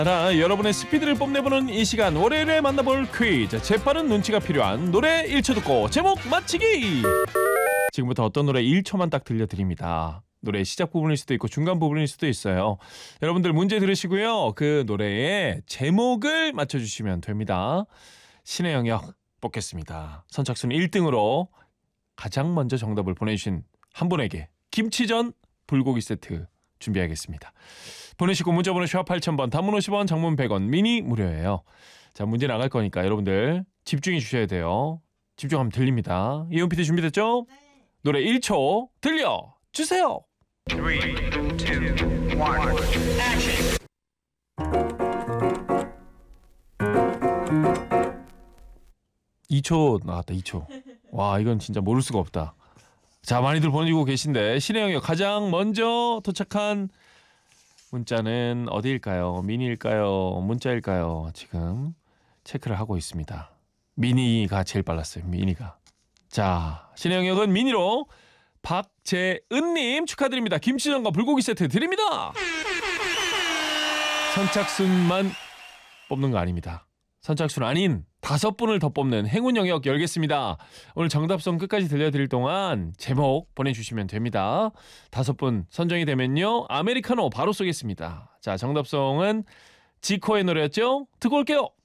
여러분의 스피드를 뽐내보는 이 시간, 월요일에 만나볼 퀴즈. 재빠른 눈치가 필요한 노래 1초 듣고 제목 맞히기. 지금부터 어떤 노래 1초만 딱 들려드립니다. 노래의 시작 부분일 수도 있고 중간 부분일 수도 있어요. 여러분들 문제 들으시고요, 그 노래의 제목을 맞춰주시면 됩니다. 신의 영역 뽑겠습니다. 선착순 1등으로 가장 먼저 정답을 보내주신 한 분에게 김치전 불고기 세트 준비하겠습니다. 보내시고 문자번호 샵 8000번, 단문 50원, 장문 100원, 미니 무료예요. 자, 문제 나갈 거니까 여러분들 집중해 주셔야 돼요. 집중하면 들립니다. 이온 PD 준비됐죠? 네. 노래 1초 들려주세요. 3, 2, 1, 액션! (2초) 나왔다. 2초. 와, 이건 진짜 모를 수가 없다. 자, 많이들 보내주고 계신데 신의 영역 가장 먼저 도착한 문자는 어디일까요? 미니일까요? 문자일까요? 지금 체크를 하고 있습니다. 미니가 제일 빨랐어요. 미니가. 자, 신의 영역은 미니로 박재은님 축하드립니다. 김치전과 불고기 세트 드립니다. 선착순만 뽑는 거 아닙니다. 선착순 아닌 5분을 더 뽑는 행운 영역 열겠습니다. 오늘 정답송 끝까지 들려드릴 동안 제목 보내주시면 됩니다. 5분 선정이 되면요, 아메리카노 바로 쏘겠습니다. 자, 정답송은 지코의 노래였죠? 듣고 올게요.